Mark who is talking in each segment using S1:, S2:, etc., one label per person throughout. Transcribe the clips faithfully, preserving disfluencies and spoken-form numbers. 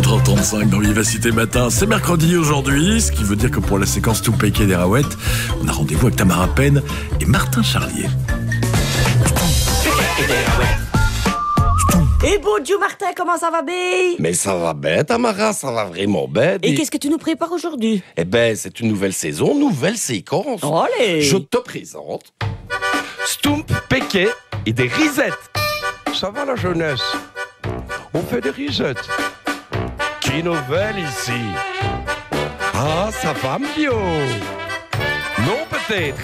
S1: quatre heures trente-cinq dans Vivacité Matin. C'est mercredi aujourd'hui, ce qui veut dire que pour la séquence Tout Péqué des Raouettes, on a rendez-vous avec Tamara Penn et Martin Charlier.
S2: Et bonjour Martin, comment ça va bien?
S3: Mais ça va bien, Tamara, ça va vraiment bien.
S2: Et qu'est-ce que tu nous prépares aujourd'hui?
S3: Eh ben, c'est une nouvelle saison, nouvelle séquence.
S2: Allez.
S3: Je te présente Stump, Péqué et des risettes. Ça va la jeunesse? On fait des risettes. Qui nouvelle ici? Ah, ça va mieux. Non, peut-être.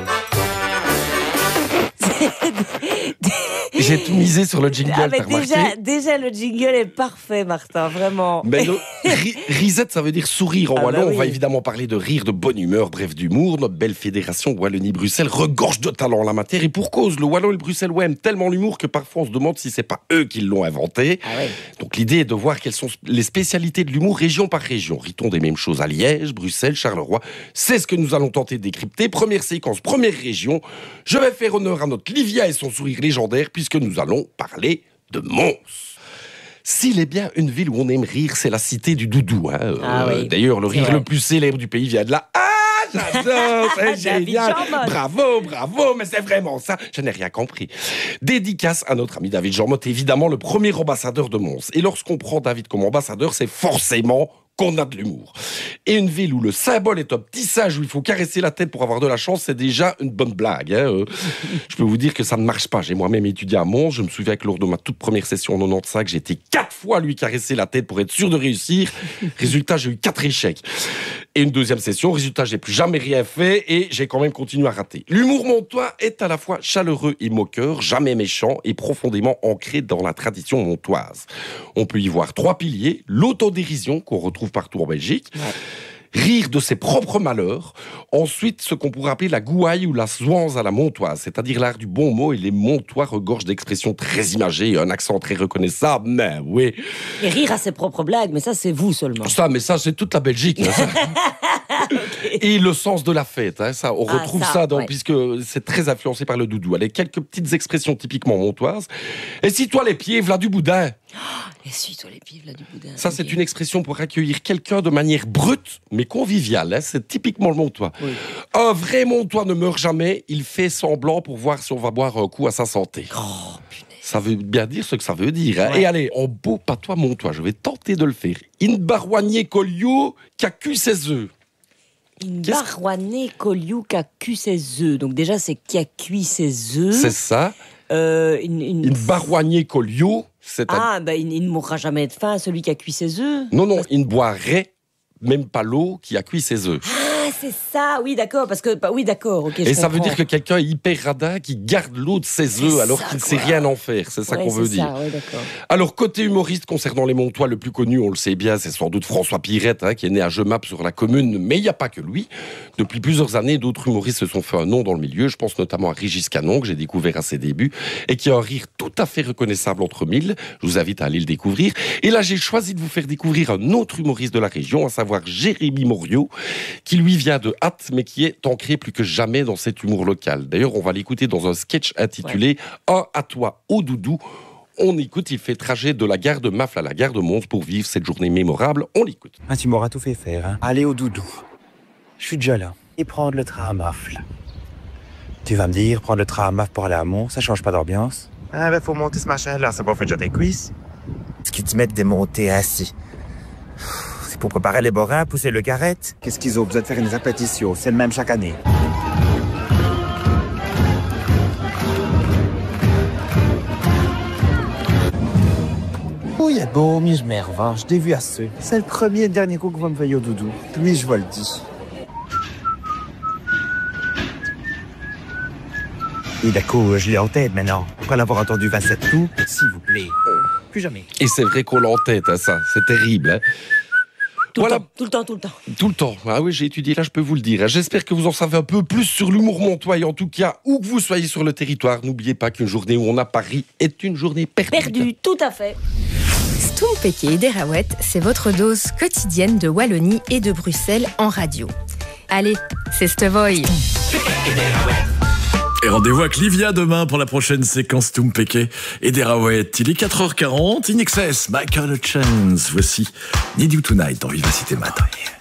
S3: J'ai tout misé sur le jingle,
S2: Ah, mais
S3: t'as remarqué?
S2: déjà, déjà, le jingle est parfait, Martin, vraiment.
S3: Mais non, ri- risette, ça veut dire sourire en
S2: Ah
S3: wallon.
S2: bah oui.
S3: On va évidemment parler de rire, de bonne humeur, bref, d'humour. Notre belle fédération Wallonie-Bruxelles regorge de talent en la matière. Et pour cause, le Wallon et le Bruxellois aiment tellement l'humour que parfois on se demande si c'est pas eux qui l'ont inventé.
S2: Ah ouais.
S3: Donc l'idée est de voir quelles sont les spécialités de l'humour région par région. Rit-on des mêmes choses à Liège, Bruxelles, Charleroi? C'est ce que nous allons tenter de décrypter. Première séquence, première région. Je vais faire honneur à notre Livia et son sourire légendaire puisque nous allons parler de Mons. S'il est bien une ville où on aime rire, c'est la cité du doudou. Hein.
S2: Ah
S3: Euh,
S2: oui,
S3: D'ailleurs, le
S2: c'est
S3: rire
S2: vrai.
S3: le plus célèbre du pays vient de là. Ah, j'adore, c'est
S2: David
S3: génial.
S2: Jean-Motte.
S3: Bravo, bravo, mais c'est vraiment ça. Je n'ai rien compris. Dédicace à notre ami David Jean-Motte, évidemment le premier ambassadeur de Mons. Et lorsqu'on prend David comme ambassadeur, c'est forcément qu'on a de l'humour. Et une ville où le symbole est un petit singe où il faut caresser la tête pour avoir de la chance, c'est déjà une bonne blague. Hein. Euh, je peux vous dire que ça ne marche pas. J'ai moi-même étudié à Mons. Je me souviens que lors de ma toute première session en quatre-vingt-quinze, j'ai été quatre fois à lui caresser la tête pour être sûr de réussir. Résultat, j'ai eu quatre échecs. Et une deuxième session, résultat, j'ai plus jamais rien fait et j'ai quand même continué à rater. L'humour montois est à la fois chaleureux et moqueur, jamais méchant et profondément ancré dans la tradition montoise. On peut y voir trois piliers: l'autodérision qu'on retrouve partout en Belgique, ouais. Rire de ses propres malheurs, ensuite ce qu'on pourrait appeler la gouaille ou la zouanze à la montoise, c'est-à-dire l'art du bon mot, et les montois regorgent d'expressions très imagées et un accent très reconnaissable, mais oui.
S2: Et rire à ses propres blagues, mais ça, c'est vous seulement.
S3: Ça, mais ça, c'est toute la Belgique. Hein, ça. Okay. Et le sens de la fête, hein, ça, on ah, retrouve ça, ça dans, ouais. puisque c'est très influencé par le doudou. Allez, quelques petites expressions typiquement montoises. Essuie-toi les pieds, v'là du boudin.
S2: Oh, essuie-toi les pieds, v'là du boudin.
S3: Ça,
S2: okay.
S3: c'est une expression pour accueillir quelqu'un de manière brute, mais conviviale. Hein, c'est typiquement le montois. Oui. Un vrai montois ne meurt jamais. Il fait semblant pour voir si on va boire un coup à sa santé.
S2: Oh, punaise.
S3: Ça veut bien dire ce que ça veut dire. Hein. Ouais. Et allez, en beau patois montois, je vais tenter de le faire. In barouanier colio qu'a cu ses œufs.
S2: Une barouannée coliou qui a cuit ses œufs. Donc déjà, c'est qui a cuit ses œufs.
S3: C'est ça.
S2: Euh, une, une...
S3: une barouannée colio, c'est
S2: Ah,
S3: un...
S2: ben il, il ne mourra jamais de faim, celui qui a cuit ses œufs.
S3: Non, non, il ne boirait même pas l'eau qui a cuit ses œufs.
S2: Ah, c'est ça, oui, d'accord, parce que... Bah, oui, d'accord, ok, je
S3: Et ça
S2: comprends.
S3: veut dire que quelqu'un est hyper radin qui garde l'eau de ses œufs alors qu'il ne sait rien en faire. C'est ça
S2: ouais,
S3: qu'on veut
S2: ça,
S3: dire.
S2: Ouais, d'accord.
S3: Alors, côté humoriste, concernant les Montois, le plus connu, on le sait bien, c'est sans doute François Pirette, hein, qui est né à Jemap sur la commune, mais il n'y a pas que lui. Depuis plusieurs années, d'autres humoristes se sont fait un nom dans le milieu. Je pense notamment à Régis Canon, que j'ai découvert à ses débuts, et qui a un rire tout à fait reconnaissable entre mille. Je vous invite à aller le découvrir. Et là, j'ai choisi de vous faire découvrir un autre humoriste de la région, à savoir Jérémy Moriot, qui lui vient de Hatt, mais qui est ancré plus que jamais dans cet humour local. D'ailleurs, on va l'écouter dans un sketch intitulé ouais. « Un à toi au doudou ». On écoute, il fait trajet de la gare de Mafle à la gare de Mons pour vivre cette journée mémorable. On l'écoute.
S4: Ah, tu m'auras tout fait faire, hein. Aller au doudou. Je suis déjà là. Et prendre le train à Mafle. Tu vas me dire, prendre le train à Mafle pour aller à Mons, ça change pas d'ambiance.
S5: Ah ben, faut monter ce machin-là, ça va faire déjà des cuisses.
S4: Est-ce que tu mets des montées assis? C'est pour préparer les borins, pousser le carrette. Qu'est-ce qu'ils ont besoin de faire une répétition? C'est le même chaque année. Oh, il y a beau, mais je m'énerve, je t'ai vu assez. C'est le premier et dernier coup qu'on va me veiller au doudou. Puis je vous le dis. Et d'accord, je l'ai en tête maintenant. Après l'avoir entendu vingt-sept coups, s'il vous plaît, plus jamais.
S3: Et c'est vrai qu'on l'a en tête, hein, ça. C'est terrible, hein.
S2: Tout,
S3: voilà.
S2: le temps, tout le temps, tout le temps.
S3: Tout le temps. Ah oui, j'ai étudié là, je peux vous le dire. J'espère que vous en savez un peu plus sur l'humour montois. Et en tout cas, où que vous soyez sur le territoire, n'oubliez pas qu'une journée où on a Paris est une journée perdue.
S2: Perdue, tout à fait.
S6: Stump Péqué des Raouettes, c'est votre dose quotidienne de Wallonie et de Bruxelles en radio. Allez, c'est Stevoy.
S1: Et rendez-vous avec Livia demain pour la prochaine séquence Tumpeke et des Raouettes. Il est quatre heures quarante, In Excess, Michael Chance. Voici Need You Tonight en Vivacité Matin.